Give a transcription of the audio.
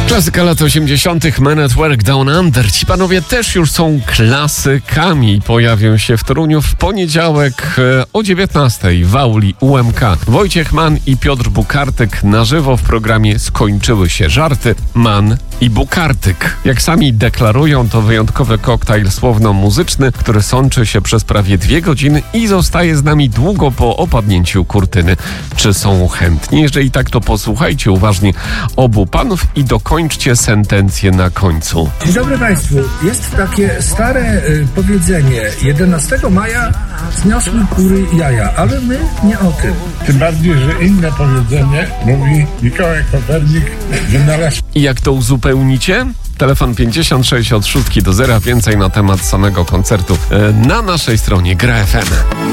Klasyka lat 80. Men at Work Down Under. Ci panowie też już są klasykami. Pojawią się w Toruniu w poniedziałek o 19:00 w auli UMK. Wojciech Mann i Piotr Bukartyk na żywo w programie Skończyły się żarty. Mann i Bukartyk. Jak sami deklarują, to wyjątkowy koktajl słowno-muzyczny, który sączy się przez prawie 2 godziny i zostaje z nami długo po opadnięciu kurtyny. Czy są chętni? Jeżeli tak, to posłuchajcie uważnie obu panów i dokończcie sentencję na końcu. Dzień dobry Państwu. Jest takie stare powiedzenie: 11 maja zniosły kury jaja, ale my nie o tym. Tym bardziej, że inne powiedzenie mówi Mikołaj Kopernik wynalazł. I jak to uzupełnicie? Telefon 56 od 6 do 0. Więcej na temat samego koncertu na naszej stronie Gra FM.